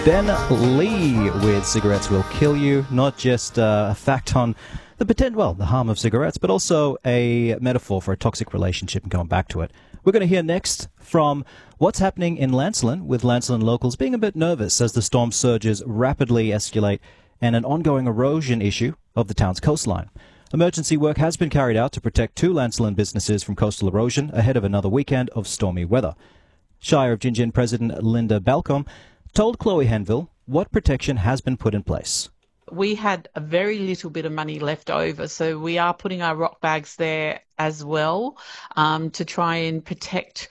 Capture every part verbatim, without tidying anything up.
Ben Lee with Cigarettes Will Kill You. Not just uh, a fact on the pretend, well, the harm of cigarettes, but also a metaphor for a toxic relationship and going back to it. We're going to hear next from what's happening in Lancelin, with Lancelin locals being a bit nervous as the storm surges rapidly escalate and an ongoing erosion issue of the town's coastline. Emergency work has been carried out to protect two Lancelin businesses from coastal erosion ahead of another weekend of stormy weather. Shire of Gingin President Linda Balcombe told Chloe Henville what protection has been put in place. We had a very little bit of money left over, so we are putting our rock bags there as well um, to try and protect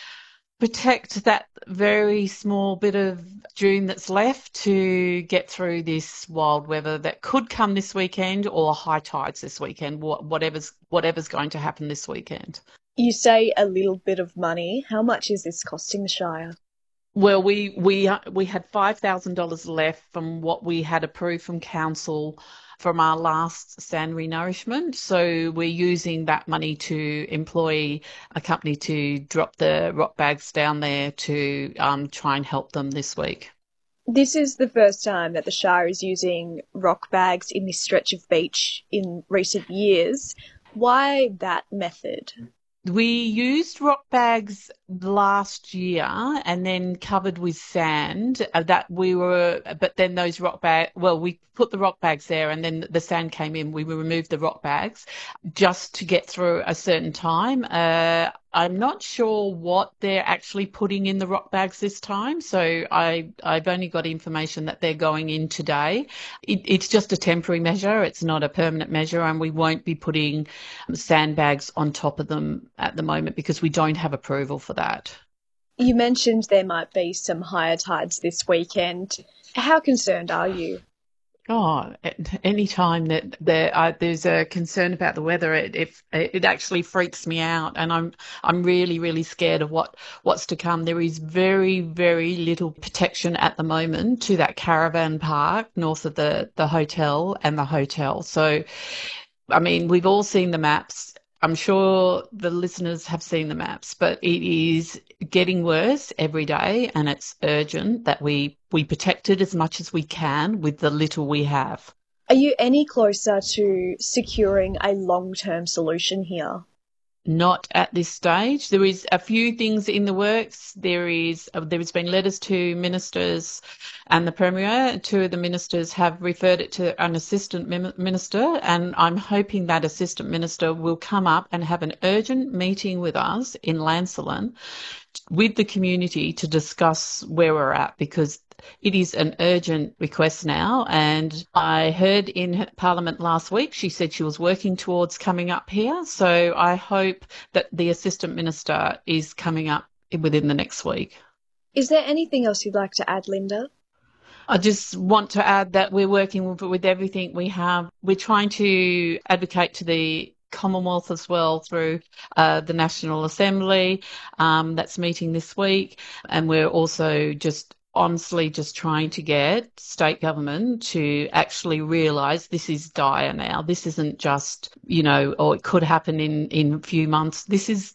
protect that very small bit of dune that's left to get through this wild weather that could come this weekend, or high tides this weekend, whatever's whatever's going to happen this weekend. You say a little bit of money. How much is this costing the Shire? Well, we we we had five thousand dollars left from what we had approved from council from our last sand renourishment. So we're using that money to employ a company to drop the rock bags down there to um, try and help them this week. This is the first time that the Shire is using rock bags in this stretch of beach in recent years. Why that method? We used rock bags last year and then covered with sand uh, that we were, but then those rock bag, well, we put the rock bags there and then the sand came in. We removed the rock bags just to get through a certain time. Uh, I'm not sure what they're actually putting in the rock bags this time. So I, I've only got information that they're going in today. It, it's just a temporary measure. It's not a permanent measure, and we won't be putting sandbags on top of them at the moment because we don't have approval for that. You mentioned there might be some higher tides this weekend. How concerned are you? Oh, any time that there uh, there's a concern about the weather, it, it it actually freaks me out, and I'm I'm really really scared of what what's to come. There is very very little protection at the moment to that caravan park north of the the hotel and the hotel. So, I mean, we've all seen the maps. I'm sure the listeners have seen the maps, but it is getting worse every day, and it's urgent that we, we protect it as much as we can with the little we have. Are you any closer to securing a long-term solution here? Not at this stage. There is a few things in the works. There is uh, there has been letters to ministers and the Premier. Two of the ministers have referred it to an assistant minister, and I'm hoping that assistant minister will come up and have an urgent meeting with us in Lancelin with the community to discuss where we're at, because it is an urgent request now. And I heard in Parliament last week, she said she was working towards coming up here. So I hope that the Assistant Minister is coming up within the next week. Is there anything else you'd like to add, Linda? I just want to add that we're working with, with everything we have. We're trying to advocate to the Commonwealth as well through uh, the National Assembly um, that's meeting this week. And we're also just honestly just trying to get state government to actually realise this is dire now. This isn't just, you know, or it could happen in, in a few months. This is